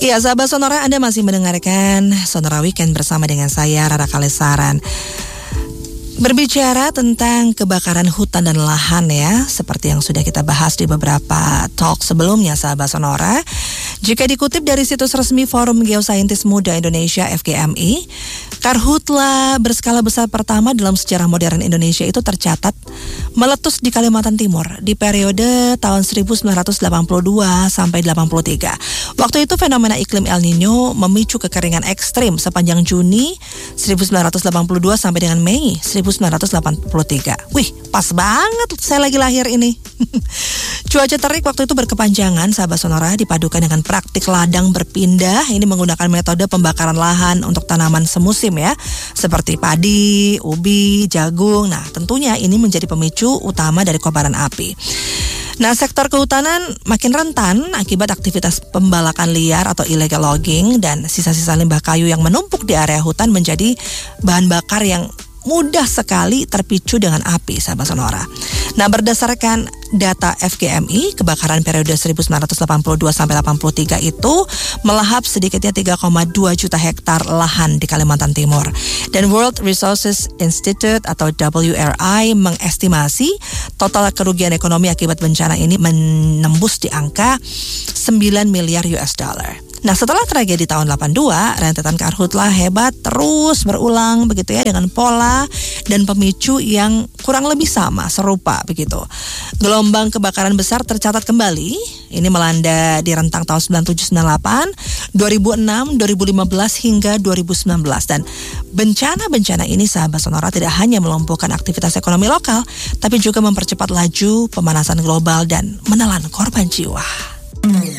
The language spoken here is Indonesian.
Iya, sahabat Sonora, Anda masih mendengarkan Sonora Weekend bersama dengan saya, Rara Kalesaran. Berbicara tentang kebakaran hutan dan lahan ya, seperti yang sudah kita bahas di beberapa talk sebelumnya, sahabat Sonora. Jika dikutip dari situs resmi Forum Geosaintis Muda Indonesia FGMI, karhutla berskala besar pertama dalam sejarah modern Indonesia itu tercatat meletus di Kalimantan Timur di periode tahun 1982 sampai 83. Waktu itu fenomena iklim El Nino memicu kekeringan ekstrim sepanjang Juni 1982 sampai dengan Mei 1983. Wih, pas banget saya lagi lahir ini. Cuaca terik waktu itu berkepanjangan, sahabat Sonora, dipadukan dengan praktik ladang berpindah. Ini menggunakan metode pembakaran lahan untuk tanaman semusim ya, seperti padi, ubi, jagung. Nah, tentunya ini menjadi pemicu utama dari kobaran api. Nah, sektor kehutanan makin rentan akibat aktivitas pembalakan liar atau illegal logging, dan sisa-sisa limbah kayu yang menumpuk di area hutan menjadi bahan bakar yang mudah sekali terpicu dengan api, sahabat Sonora. Nah, berdasarkan data FGMI, kebakaran periode 1982 sampai 83 itu melahap sedikitnya 3,2 juta hektar lahan di Kalimantan Timur. Dan World Resources Institute atau WRI mengestimasi total kerugian ekonomi akibat bencana ini menembus di angka 9 miliar US dollar. Nah, setelah tragedi tahun 82, rentetan karhutla hebat terus berulang begitu ya, dengan pola dan pemicu yang kurang lebih sama, serupa begitu. Gelombang kebakaran besar tercatat kembali, ini melanda di rentang tahun 97-98, 2006, 2015 hingga 2019. Dan bencana-bencana ini, sahabat Sonora, tidak hanya melumpuhkan aktivitas ekonomi lokal, tapi juga mempercepat laju pemanasan global dan menelan korban jiwa.